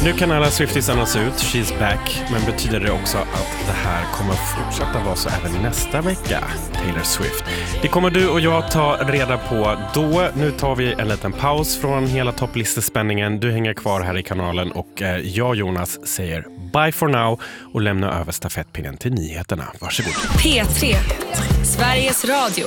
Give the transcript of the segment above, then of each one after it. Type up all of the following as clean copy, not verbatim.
Nu kan alla Swifties andas ut, she's back. Men betyder det också att det här kommer fortsätta vara så även nästa vecka? Taylor Swift. Det kommer du och jag ta reda på då. Nu tar vi en liten paus från hela topplistespänningen. Du hänger kvar här i kanalen och jag, Jonas, säger bye for now och lämnar över stafettpinnen till nyheterna. Varsågod. P3, Sveriges Radio.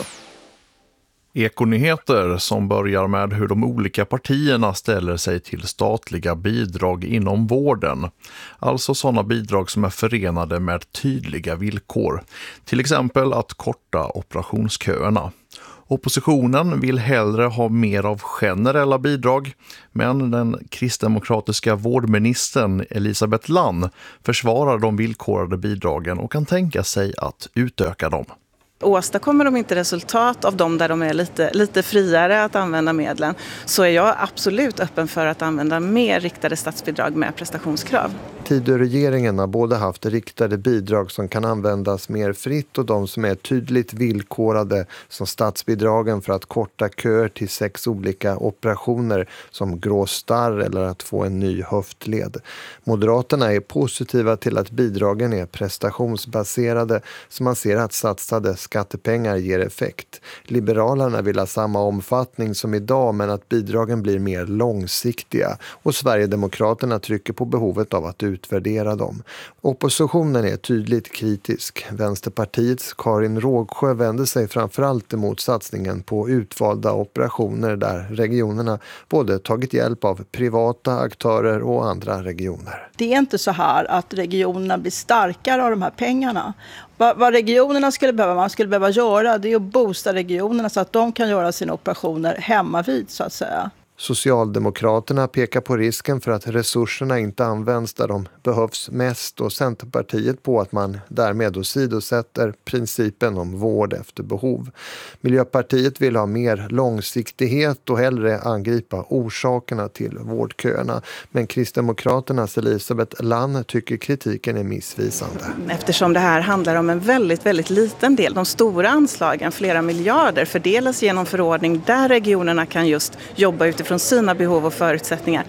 Ekonyheter som börjar med hur de olika partierna ställer sig till statliga bidrag inom vården. Alltså sådana bidrag som är förenade med tydliga villkor. Till exempel att korta operationsköerna. Oppositionen vill hellre ha mer av generella bidrag, men den kristdemokratiska vårdministern Elisabeth Lann försvarar de villkorade bidragen och kan tänka sig att utöka dem. Åstadkommer de inte resultat av dem där de är lite friare att använda medlen, så är jag absolut öppen för att använda mer riktade statsbidrag med prestationskrav. Tidöregeringen har både haft riktade bidrag som kan användas mer fritt och de som är tydligt villkorade som statsbidragen för att korta köer till 6 olika operationer som grå starr eller att få en ny höftled. Moderaterna är positiva till att bidragen är prestationsbaserade så man ser att satsade skattepengar ger effekt. Liberalerna vill ha samma omfattning som idag men att bidragen blir mer långsiktiga och Sverigedemokraterna trycker på behovet av att utvärdera dem. Oppositionen är tydligt kritisk. Vänsterpartiets Karin Rågsjö vänder sig framförallt emot satsningen på utvalda operationer där regionerna både tagit hjälp av privata aktörer och andra regioner. Det är inte så här att regionerna blir starkare av de här pengarna. Vad regionerna man skulle behöva göra, det är att boosta regionerna så att de kan göra sina operationer hemmavid så att säga. Socialdemokraterna pekar på risken för att resurserna inte används där de behövs mest och Centerpartiet på att man därmed åsidosätter principen om vård efter behov. Miljöpartiet vill ha mer långsiktighet och hellre angripa orsakerna till vårdköerna. Men Kristdemokraternas Elisabeth Lann tycker kritiken är missvisande. Eftersom det här handlar om en väldigt, väldigt liten del. De stora anslagen, flera miljarder, fördelas genom förordning där regionerna kan just jobba utifrån från sina behov och förutsättningar.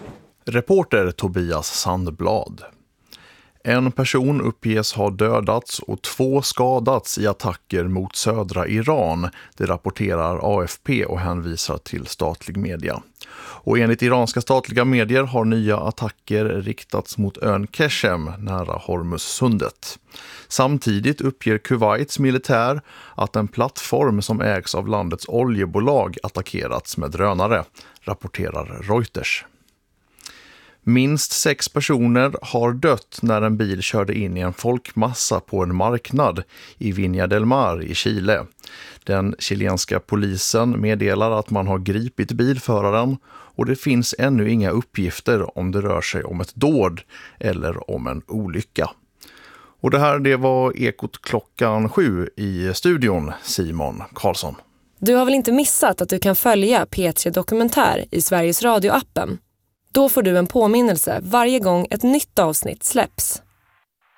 Reporter Tobias Sandblad. En person uppges ha dödats och 2 skadats i attacker mot södra Iran. Det rapporterar AFP och hänvisar till statlig media. Och enligt iranska statliga medier har nya attacker riktats mot ön Keshem nära Hormuzsundet. Samtidigt uppger Kuwaits militär att en plattform som ägs av landets oljebolag attackerats med drönare, rapporterar Reuters. Minst 6 personer har dött när en bil körde in i en folkmassa på en marknad i Viña del Mar i Chile. Den chilenska polisen meddelar att man har gripit bilföraren och det finns ännu inga uppgifter om det rör sig om ett dåd eller om en olycka. Och det var Ekot klockan 7 i studion, Simon Karlsson. Du har väl inte missat att du kan följa P3 Dokumentär i Sveriges Radio-appen? Då får du en påminnelse varje gång ett nytt avsnitt släpps.